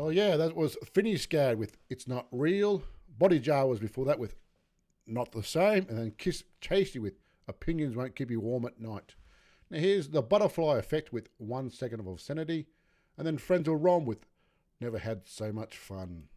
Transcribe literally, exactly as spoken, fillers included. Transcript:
Oh yeah, that was Finny Scad with It's Not Real. Body Jar was before that with Not the Same. And then Kiss Chasey with Opinions Won't Keep You Warm at Night. Now here's the Butterfly Effect with One Second of Obscenity. And then Friends Will Rom with Never Had So Much Fun.